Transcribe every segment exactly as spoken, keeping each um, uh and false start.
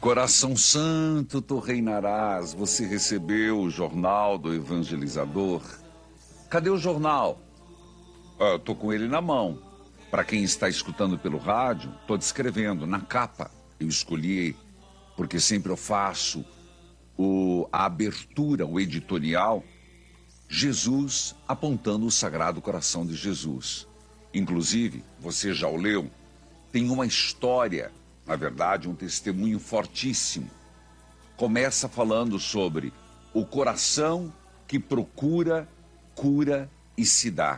Coração Santo, tu reinarás. Você recebeu o jornal do evangelizador? Cadê o jornal? Ah, eu tô com ele na mão. Para quem está escutando pelo rádio, tô descrevendo na capa. Eu escolhi, porque sempre eu faço o, a abertura, o editorial, Jesus apontando o Sagrado Coração de Jesus. Inclusive, você já o leu, tem uma história, na verdade, um testemunho fortíssimo. Começa falando sobre o coração que procura, cura e se dá.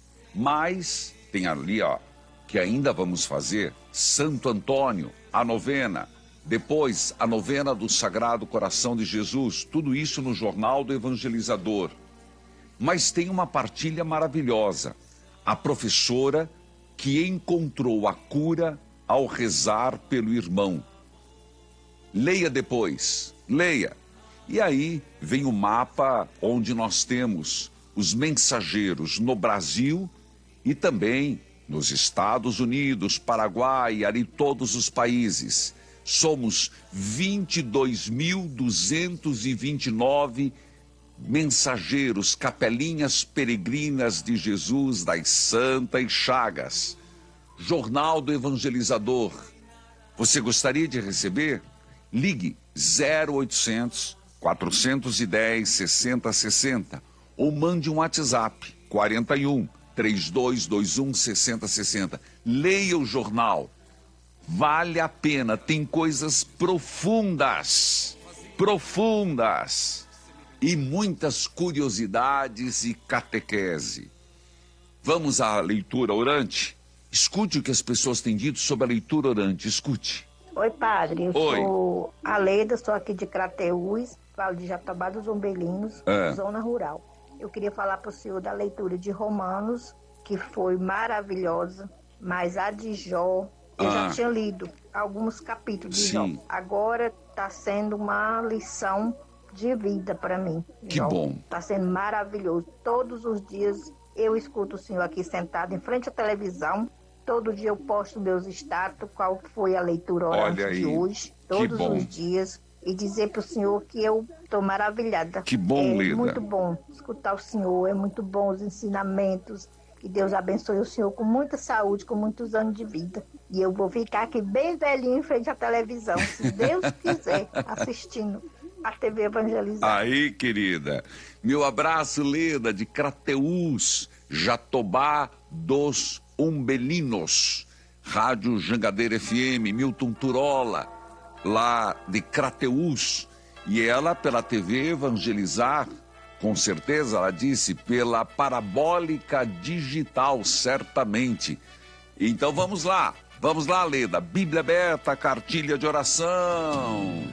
Mas tem ali, ó, que ainda vamos fazer, Santo Antônio, a novena. Depois, a novena do Sagrado Coração de Jesus. Tudo isso no Jornal do Evangelizador. Mas tem uma partilha maravilhosa. A professora que encontrou a cura ao rezar pelo irmão. Leia depois, leia. E aí vem o mapa onde nós temos os mensageiros no Brasil e também nos Estados Unidos, Paraguai, ali todos os países. Somos vinte e dois mil duzentos e vinte e nove mensageiros, capelinhas peregrinas de Jesus das Santas Chagas. Jornal do Evangelizador. Você gostaria de receber? Ligue zero oitocentos, quatrocentos e dez, sessenta sessenta ou mande um WhatsApp quarenta e um, trinta e dois vinte e um, sessenta sessenta. Leia o jornal. Vale a pena, tem coisas profundas, profundas e muitas curiosidades e catequese. Vamos à leitura orante? Escute o que as pessoas têm dito sobre a leitura orante, escute. Oi, padre, eu Oi. sou a Leda, sou aqui de Crateús, falo de Jatobá dos Ombelinos, É. zona rural. Eu queria falar para o senhor da leitura de Romanos, que foi maravilhosa, mas a de Jó, eu Ah. já tinha lido alguns capítulos de Sim. Jó. Agora está sendo uma lição de vida para mim. Que Jó. bom. Está sendo maravilhoso. Todos os dias eu escuto o senhor aqui sentado em frente à televisão. Todo dia eu posto meus status, qual foi a leitura orante Olha aí, de hoje, que todos bom. os dias, e dizer para o senhor que eu estou maravilhada. Que bom, É Leda. muito bom escutar o senhor, é muito bom os ensinamentos, que Deus abençoe o senhor com muita saúde, com muitos anos de vida. E eu vou ficar aqui bem velhinho em frente à televisão, se Deus quiser, assistindo a T V Evangelizar. Aí, querida, meu abraço, Leda, de Crateús, Jatobá dos Umbelinos, Rádio Jangadeira F M, Milton Turola, lá de Crateús, e ela pela T V Evangelizar, com certeza, ela disse, pela parabólica digital, certamente. Então vamos lá, vamos lá, Leda, Bíblia aberta, cartilha de oração.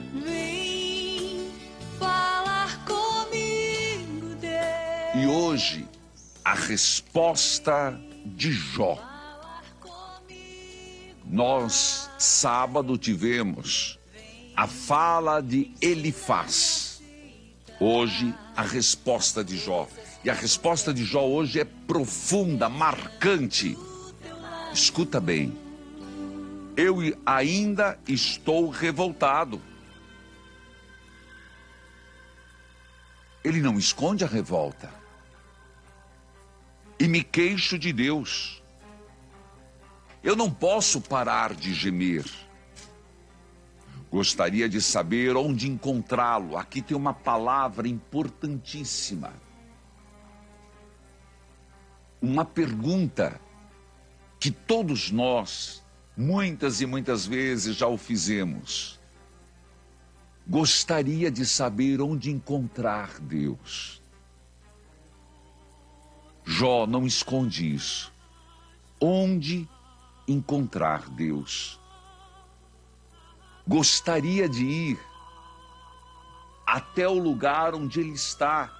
Vem falar comigo, Deus. E hoje, a resposta de Jó. Nós, sábado, tivemos a fala de Elifaz. Hoje, a resposta de Jó. E a resposta de Jó hoje é profunda, marcante. Escuta bem. Eu ainda estou revoltado. Ele não esconde a revolta. E me queixo de Deus. Eu não posso parar de gemer. Gostaria de saber onde encontrá-lo. Aqui tem uma palavra importantíssima. Uma pergunta que todos nós, muitas e muitas vezes já o fizemos. Gostaria de saber onde encontrar Deus. Jó não esconde isso. Onde encontrar Deus? Gostaria de ir até o lugar onde Ele está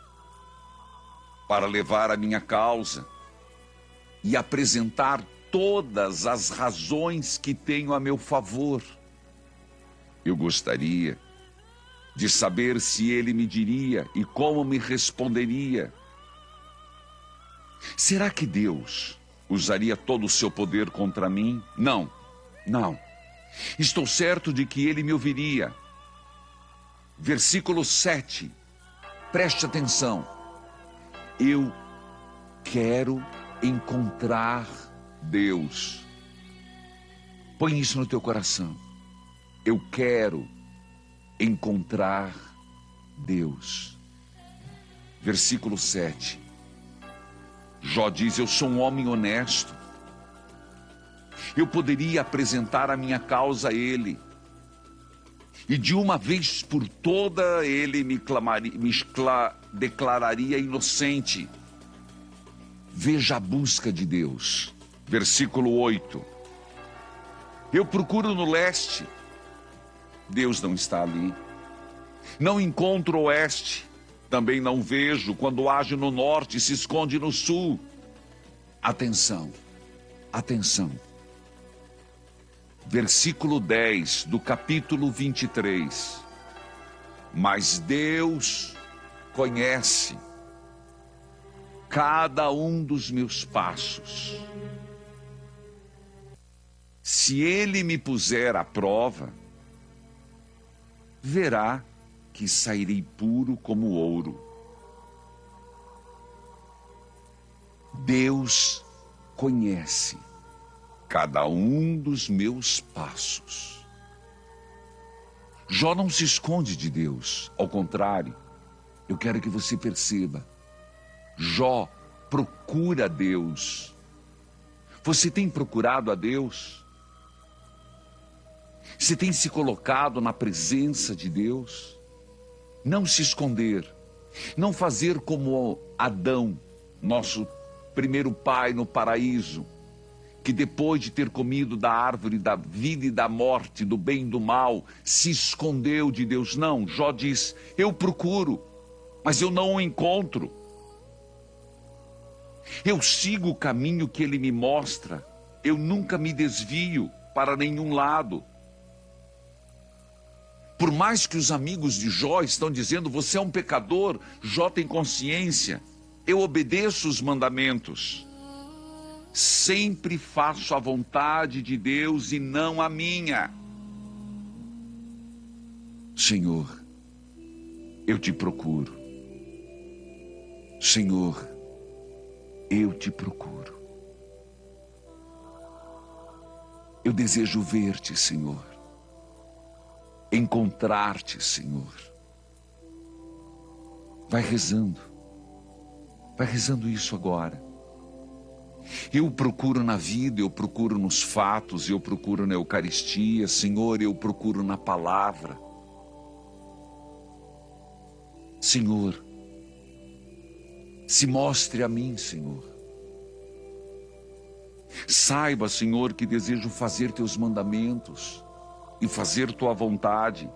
para levar a minha causa e apresentar todas as razões que tenho a meu favor. Eu gostaria de saber se Ele me diria e como me responderia. Será que Deus usaria todo o seu poder contra mim? Não, não. Estou certo de que ele me ouviria. Versículo sete. Preste atenção. Eu quero encontrar Deus. Põe isso no teu coração. Eu quero encontrar Deus. Versículo sete. Jó diz: eu sou um homem honesto. Eu poderia apresentar a minha causa a ele, e de uma vez por toda ele me, clamaria, me escla, declararia inocente. Veja a busca de Deus. Versículo oito. Eu procuro no leste, Deus não está ali. Não encontro o oeste, também não vejo. Quando age no norte, se esconde no sul. Atenção, atenção. Versículo dez do capítulo vinte e três. Mas Deus conhece cada um dos meus passos. Se ele me puser à prova, verá que sairei puro como ouro. Deus conhece cada um dos meus passos. Jó não se esconde de Deus. Ao contrário, eu quero que você perceba. Jó procura Deus. Você tem procurado a Deus? Você tem se colocado na presença de Deus? Não se esconder. Não fazer como Adão, nosso primeiro pai no paraíso, que depois de ter comido da árvore da vida e da morte, do bem e do mal, se escondeu de Deus. Não, Jó diz: eu procuro, mas eu não o encontro. Eu sigo o caminho que ele me mostra. Eu nunca me desvio para nenhum lado. Por mais que os amigos de Jó estão dizendo: você é um pecador, Jó tem consciência. Eu obedeço os mandamentos. Sempre faço a vontade de Deus e não a minha. Senhor, eu te procuro. Senhor, eu te procuro. Eu desejo ver-te, Senhor. Encontrar-te, Senhor. Vai rezando. Vai rezando isso agora. Eu procuro na vida, eu procuro nos fatos, eu procuro na Eucaristia. Senhor, eu procuro na palavra. Senhor, se mostre a mim, Senhor. Saiba, Senhor, que desejo fazer teus mandamentos e fazer tua vontade.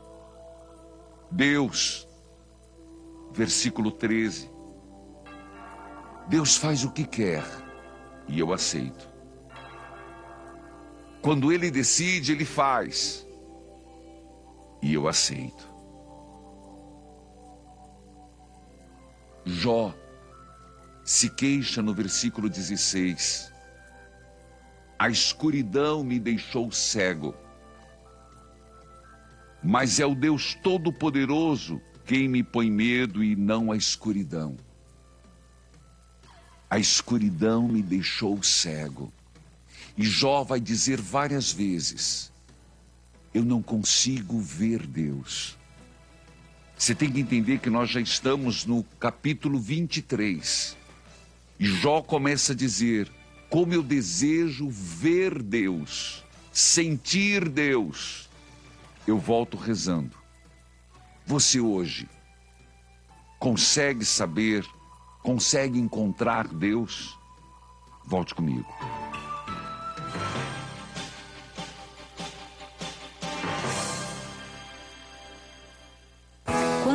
Deus, versículo treze. Deus faz o que quer e eu aceito. Quando ele decide, ele faz e eu aceito. Jó se queixa no versículo dezesseis. A escuridão me deixou cego, mas é o Deus Todo-Poderoso quem me põe medo e não a escuridão. A escuridão me deixou cego. E Jó vai dizer várias vezes: eu não consigo ver Deus. Você tem que entender que nós já estamos no capítulo vinte e três. E Jó começa a dizer: como eu desejo ver Deus, sentir Deus. Eu volto rezando. Você hoje consegue saber, consegue encontrar Deus? Volte comigo.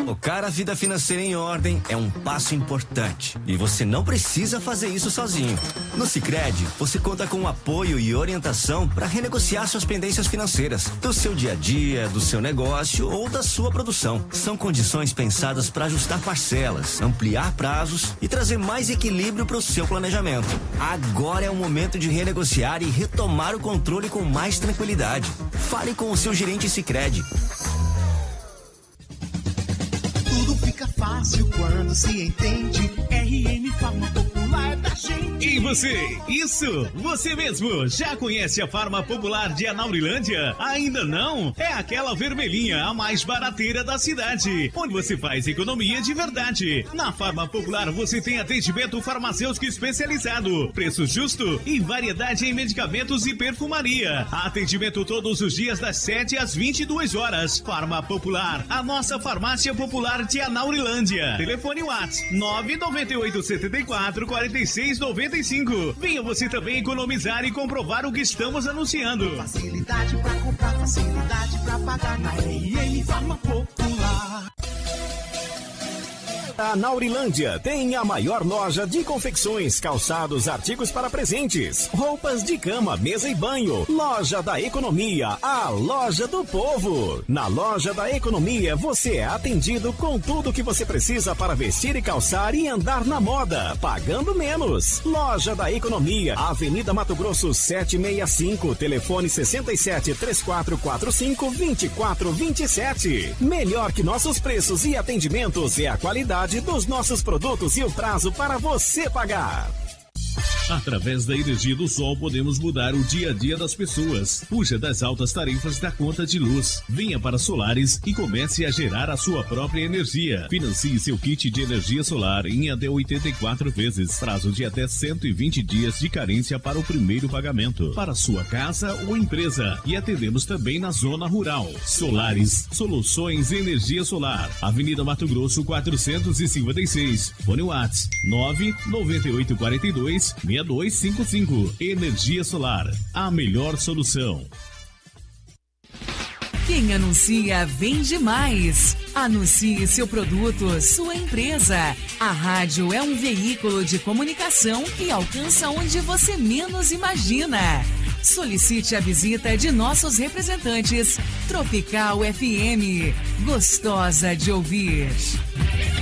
Colocar a vida financeira em ordem é um passo importante e você não precisa fazer isso sozinho. No Sicredi, você conta com apoio e orientação para renegociar suas pendências financeiras, do seu dia a dia, do seu negócio ou da sua produção. São condições pensadas para ajustar parcelas, ampliar prazos e trazer mais equilíbrio para o seu planejamento. Agora é o momento de renegociar e retomar o controle com mais tranquilidade. Fale com o seu gerente Sicredi. Tudo fica fácil quando se entende. R M Farma Popular da gente. E você? Isso! Você mesmo! Já conhece a Farma Popular de Anaurilândia? Ainda não? É aquela vermelhinha, a mais barateira da cidade, onde você faz economia de verdade. Na Farma Popular você tem atendimento farmacêutico especializado, preço justo e variedade em medicamentos e perfumaria. Atendimento todos os dias das sete às vinte e duas horas. Farma Popular, a nossa farmácia popular de Anaurilândia. Telefone WhatsApp nove nove oito sete quatro, quatro seis nove cinco. Venha você também economizar e comprovar o que estamos anunciando. Facilidade pra comprar, facilidade pra pagar na R M Farma Popular. A Naurilândia tem a maior loja de confecções, calçados, artigos para presentes, roupas de cama, mesa e banho. Loja da Economia, a loja do povo. Na Loja da Economia você é atendido com tudo que você precisa para vestir e calçar e andar na moda, pagando menos. Loja da Economia, Avenida Mato Grosso setecentos e sessenta e cinco, telefone sessenta e sete, três quatro quatro cinco, vinte e quatro vinte e sete. Melhor que nossos preços e atendimentos é a qualidade dos nossos produtos e o prazo para você pagar. Através da energia do sol podemos mudar o dia a dia das pessoas. Fuja das altas tarifas da conta de luz. Venha para Solares e comece a gerar a sua própria energia. Financie seu kit de energia solar em até oitenta e quatro vezes. Prazo de até cento e vinte dias de carência para o primeiro pagamento. Para sua casa ou empresa. E atendemos também na zona rural. Solares, soluções em energia solar. Avenida Mato Grosso quatrocentos e cinquenta e seis. Fone WhatsApp nove nove oito quatro dois, seis dois cinco cinco. Energia solar, a melhor solução. Quem anuncia vende mais. Anuncie seu produto, sua empresa. A rádio é um veículo de comunicação que alcança onde você menos imagina. Solicite a visita de nossos representantes. Tropical F M, gostosa de ouvir.